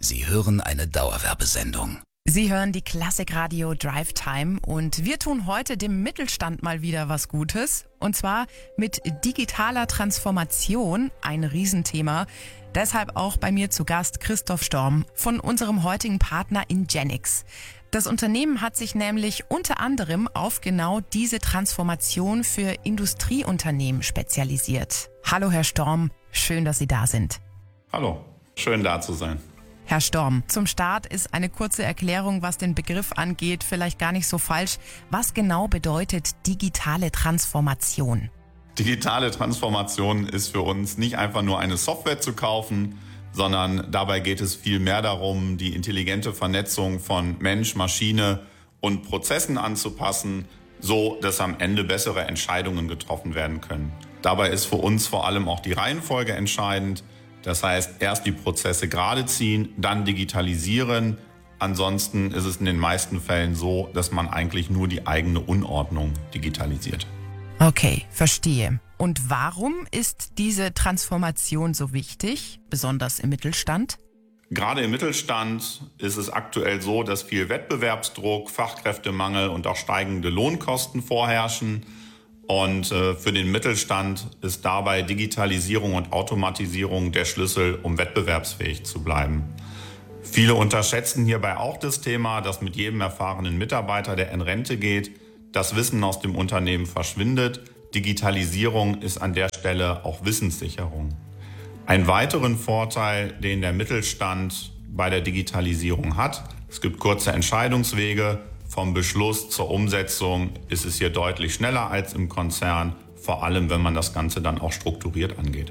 Sie hören eine Dauerwerbesendung. Sie hören die Klassikradio Drive Time und wir tun heute dem Mittelstand mal wieder was Gutes. Und zwar mit digitaler Transformation, ein Riesenthema. Deshalb auch bei mir zu Gast Christoph Storm von unserem heutigen Partner Ingenix. Das Unternehmen hat sich nämlich unter anderem auf genau diese Transformation für Industrieunternehmen spezialisiert. Hallo Herr Storm, schön, dass Sie da sind. Hallo, schön da zu sein. Herr Storm, zum Start ist eine kurze Erklärung, was den Begriff angeht, vielleicht gar nicht so falsch. Was genau bedeutet digitale Transformation? Digitale Transformation ist für uns nicht einfach nur eine Software zu kaufen, sondern dabei geht es viel mehr darum, die intelligente Vernetzung von Mensch, Maschine und Prozessen anzupassen, so dass am Ende bessere Entscheidungen getroffen werden können. Dabei ist für uns vor allem auch die Reihenfolge entscheidend. Das heißt, erst die Prozesse gerade ziehen, dann digitalisieren. Ansonsten ist es in den meisten Fällen so, dass man eigentlich nur die eigene Unordnung digitalisiert. Okay, verstehe. Und warum ist diese Transformation so wichtig, besonders im Mittelstand? Gerade im Mittelstand ist es aktuell so, dass viel Wettbewerbsdruck, Fachkräftemangel und auch steigende Lohnkosten vorherrschen. Und für den Mittelstand ist dabei Digitalisierung und Automatisierung der Schlüssel, um wettbewerbsfähig zu bleiben. Viele unterschätzen hierbei auch das Thema, dass mit jedem erfahrenen Mitarbeiter, der in Rente geht, das Wissen aus dem Unternehmen verschwindet. Digitalisierung ist an der Stelle auch Wissenssicherung. Einen weiteren Vorteil, den der Mittelstand bei der Digitalisierung hat: Es gibt kurze Entscheidungswege. Vom Beschluss zur Umsetzung ist es hier deutlich schneller als im Konzern, vor allem wenn man das Ganze dann auch strukturiert angeht.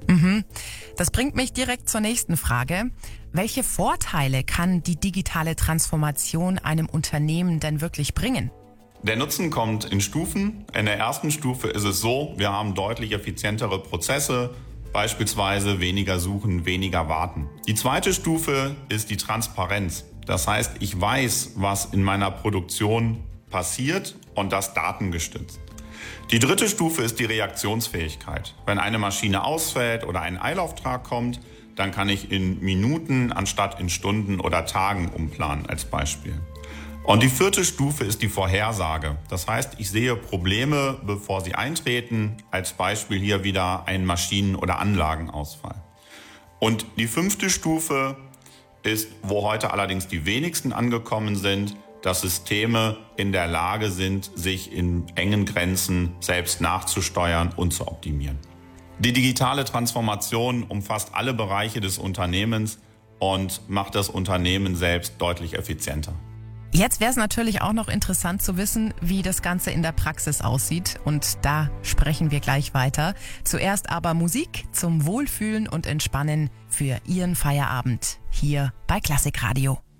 Das bringt mich direkt zur nächsten Frage. Welche Vorteile kann die digitale Transformation einem Unternehmen denn wirklich bringen? Der Nutzen kommt in Stufen. In der ersten Stufe ist es so, wir haben deutlich effizientere Prozesse, beispielsweise weniger suchen, weniger warten. Die zweite Stufe ist die Transparenz. Das heißt, ich weiß, was in meiner Produktion passiert und das datengestützt. Die dritte Stufe ist die Reaktionsfähigkeit. Wenn eine Maschine ausfällt oder ein Eilauftrag kommt, dann kann ich in Minuten anstatt in Stunden oder Tagen umplanen als Beispiel. Und die vierte Stufe ist die Vorhersage. Das heißt, ich sehe Probleme, bevor sie eintreten, als Beispiel hier wieder ein Maschinen- oder Anlagenausfall. Und die fünfte Stufe ist, wo heute allerdings die wenigsten angekommen sind, dass Systeme in der Lage sind, sich in engen Grenzen selbst nachzusteuern und zu optimieren. Die digitale Transformation umfasst alle Bereiche des Unternehmens und macht das Unternehmen selbst deutlich effizienter. Jetzt wäre es natürlich auch noch interessant zu wissen, wie das Ganze in der Praxis aussieht. Und da sprechen wir gleich weiter. Zuerst aber Musik zum Wohlfühlen und Entspannen für Ihren Feierabend hier bei Klassikradio.